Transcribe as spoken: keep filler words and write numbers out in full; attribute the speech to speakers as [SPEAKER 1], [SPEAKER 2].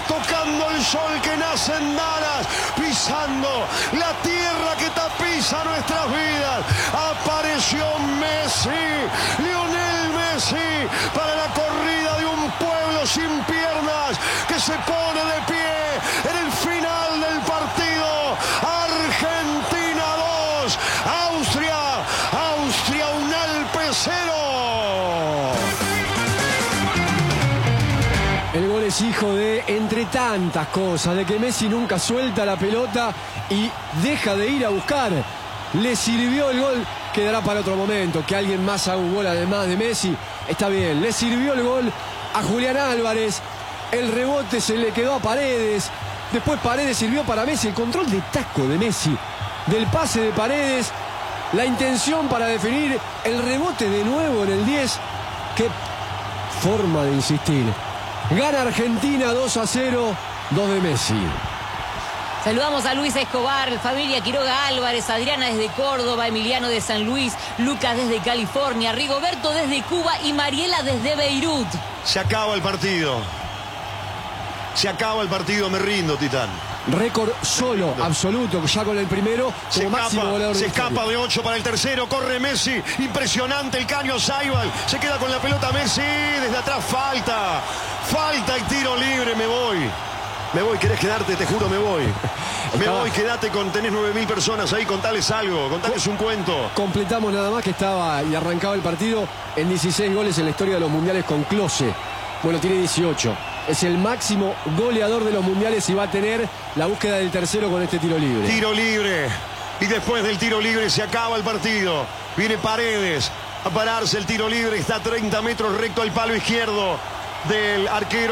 [SPEAKER 1] tocando el sol que nace en Dallas, pisando la tierra que tapiza nuestras vidas. Apareció Messi, Lionel Messi, para la corrida de un pueblo sin piernas que se pone de pie en el final del partido. Argentina dos, Austria, Austria un Alpe cero.
[SPEAKER 2] El gol es hijo de, entre tantas cosas, de que Messi nunca suelta la pelota y deja de ir a buscar. Le sirvió el gol, quedará para otro momento. Que alguien más haga un gol además de Messi, está bien. Le sirvió el gol a Julián Álvarez. El rebote se le quedó a Paredes. Después Paredes sirvió para Messi. El control de taco de Messi, del pase de Paredes, la intención para definir, el rebote de nuevo en el diez. Qué forma de insistir. Gana Argentina dos a cero, dos de Messi.
[SPEAKER 3] Saludamos a Luis Escobar, familia Quiroga Álvarez, Adriana desde Córdoba, Emiliano de San Luis, Lucas desde California, Rigoberto desde Cuba y Mariela desde Beirut.
[SPEAKER 1] Se acaba el partido. Se acaba el partido, me rindo, Titán.
[SPEAKER 2] Récord solo, absoluto, ya con el primero
[SPEAKER 1] se
[SPEAKER 2] como máximo
[SPEAKER 1] escapa,
[SPEAKER 2] goleador.
[SPEAKER 1] Se
[SPEAKER 2] de
[SPEAKER 1] escapa
[SPEAKER 2] historia.
[SPEAKER 1] de ocho para el tercero, corre Messi, impresionante el caño Saibal, se queda con la pelota Messi, desde atrás falta, falta el tiro libre, me voy. Me voy, ¿querés quedarte? Te juro, me voy. Me
[SPEAKER 2] Estaba...
[SPEAKER 1] voy, quédate, con, tenés nueve mil personas ahí, contales algo, contales un cuento.
[SPEAKER 2] Completamos nada más que estaba y arrancaba el partido en dieciséis goles en la historia de los mundiales con Klose. Bueno, tiene dieciocho. Es el máximo goleador de los mundiales y va a tener la búsqueda del tercero con este tiro libre.
[SPEAKER 1] Tiro libre. Y después del tiro libre se acaba el partido. Viene Paredes a pararse el tiro libre. Está a treinta metros recto al palo izquierdo del arquero.